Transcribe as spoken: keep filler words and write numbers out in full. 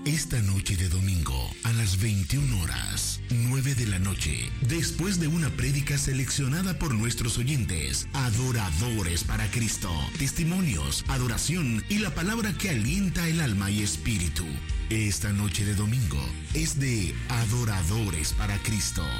Esta noche de domingo, a las veintiuna horas, nueve de la noche, después de una prédica seleccionada por nuestros oyentes, adoradores para Cristo, testimonios, adoración y la palabra que alienta el alma y espíritu. Esta noche de domingo es de adoradores para Cristo.